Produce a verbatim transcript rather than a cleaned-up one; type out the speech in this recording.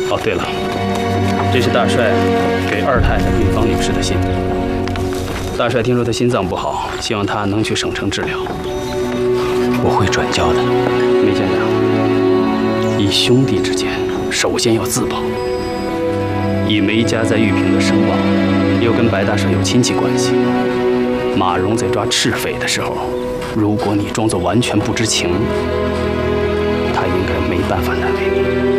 哦，对了，这是大帅给二太太病房女士的信。大帅听说她心脏不好，希望她能去省城治疗。 我会转交的。 梅先生，以兄弟之间，首先要自保。以梅家在玉屏的声望，又跟白大帅有亲戚关系，马荣在抓赤匪的时候，如果你装作完全不知情，他应该没办法难为你。